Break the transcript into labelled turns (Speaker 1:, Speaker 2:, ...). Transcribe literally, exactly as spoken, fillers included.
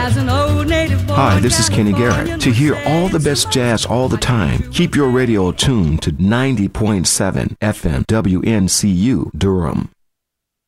Speaker 1: as an old native boy.
Speaker 2: Hi, this is Kenny Garrett. To hear all the best jazz all the time, keep your radio tuned to ninety point seven F M W N C U Durham.